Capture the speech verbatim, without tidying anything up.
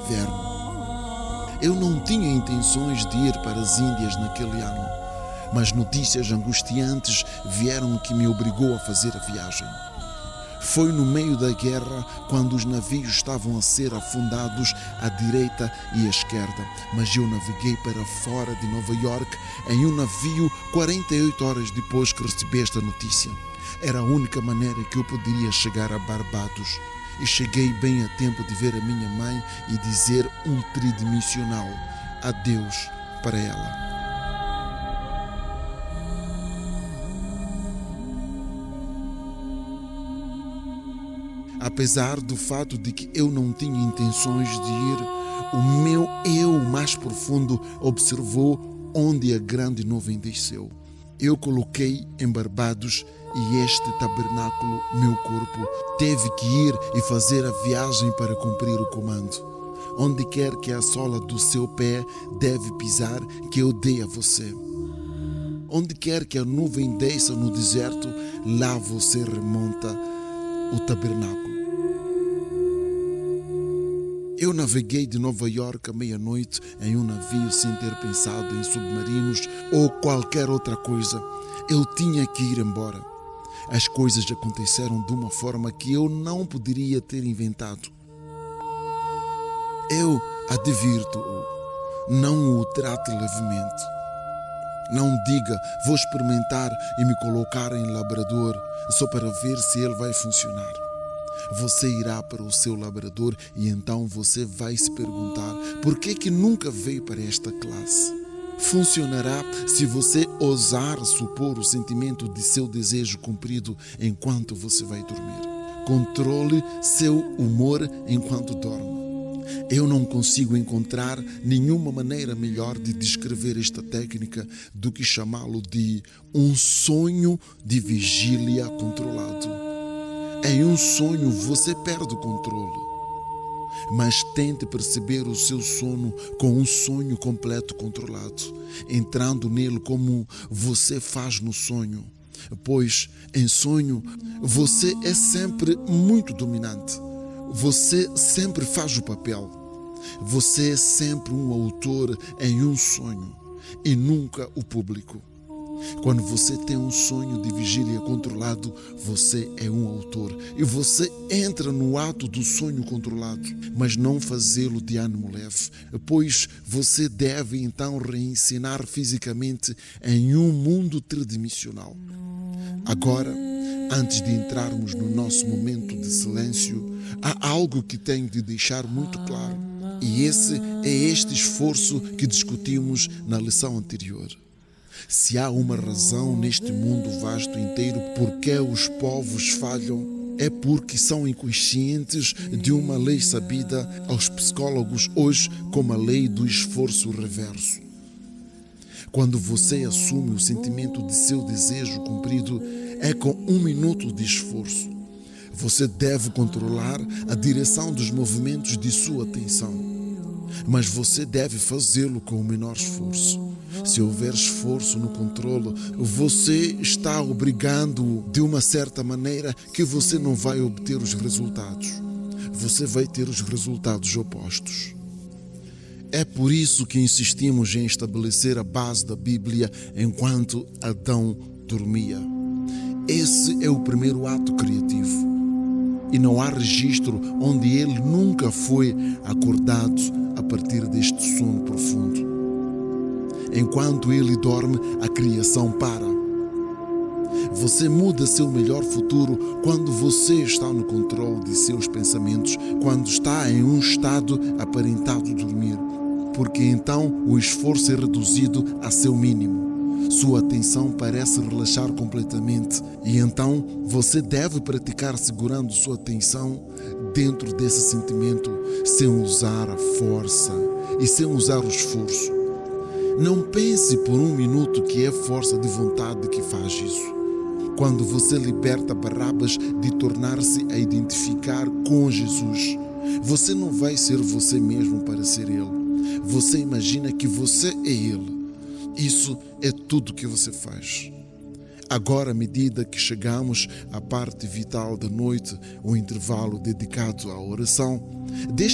inverno. Eu não tinha intenções de ir para as Índias naquele ano, mas notícias angustiantes vieram que me obrigou a fazer a viagem. Foi no meio da guerra, quando os navios estavam a ser afundados à direita e à esquerda, mas eu naveguei para fora de Nova York em um navio quarenta e oito horas depois que recebi esta notícia. Era a única maneira que eu poderia chegar a Barbados. E cheguei bem a tempo de ver a minha mãe e dizer um tridimensional adeus para ela. Apesar do fato de que eu não tinha intenções de ir, o meu eu mais profundo observou onde a grande nuvem desceu. Eu coloquei em Barbados e este tabernáculo, meu corpo, teve que ir e fazer a viagem para cumprir o comando. Onde quer que a sola do seu pé deve pisar, que eu dei a você. Onde quer que a nuvem desça no deserto, lá você remonta o tabernáculo. Eu naveguei de Nova York à meia-noite em um navio sem ter pensado em submarinos ou qualquer outra coisa. Eu tinha que ir embora. As coisas aconteceram de uma forma que eu não poderia ter inventado. Eu advirto-o, não o trate levemente. Não diga, vou experimentar e me colocar em labrador só para ver se ele vai funcionar. Você irá para o seu labrador e então você vai se perguntar por que que nunca veio para esta classe. Funcionará se você ousar supor o sentimento de seu desejo cumprido enquanto você vai dormir. Controle seu humor enquanto dorme. Eu não consigo encontrar nenhuma maneira melhor de descrever esta técnica do que chamá-lo de um sonho de vigília controlado. Em um sonho você perde o controle. Mas tente perceber o seu sono com um sonho completo controlado, entrando nele como você faz no sonho, pois em sonho você é sempre muito dominante, você sempre faz o papel, você é sempre um autor em um sonho e nunca o público. Quando você tem um sonho de vigília controlado, você é um autor e você entra no ato do sonho controlado, mas não fazê-lo de ânimo leve, pois você deve então reencenar fisicamente em um mundo tridimensional. Agora, antes de entrarmos no nosso momento de silêncio, há algo que tenho de deixar muito claro, e esse é este esforço que discutimos na lição anterior. Se há uma razão neste mundo vasto inteiro por que os povos falham, é porque são inconscientes de uma lei sabida aos psicólogos hoje como a lei do esforço reverso. Quando você assume o sentimento de seu desejo cumprido, é com um minuto de esforço. Você deve controlar a direção dos movimentos de sua atenção, mas você deve fazê-lo com o menor esforço. Se houver esforço no controle, você está obrigando-o de uma certa maneira que você não vai obter os resultados. Você vai ter os resultados opostos. É por isso que insistimos em estabelecer a base da Bíblia enquanto Adão dormia. Esse é o primeiro ato criativo. E não há registro onde ele nunca foi acordado a partir deste sono profundo. Enquanto ele dorme, a criação para. Você muda seu melhor futuro quando você está no controle de seus pensamentos, quando está em um estado aparentado de dormir, porque então o esforço é reduzido a seu mínimo. Sua atenção parece relaxar completamente e então você deve praticar segurando sua atenção dentro desse sentimento sem usar a força e sem usar o esforço. Não pense por um minuto que é força de vontade que faz isso. Quando você liberta Barrabas de tornar-se a identificar com Jesus, você não vai ser você mesmo para ser Ele. Você imagina que você é Ele. Isso é tudo que você faz. Agora, à medida que chegamos à parte vital da noite, o intervalo dedicado à oração, deixe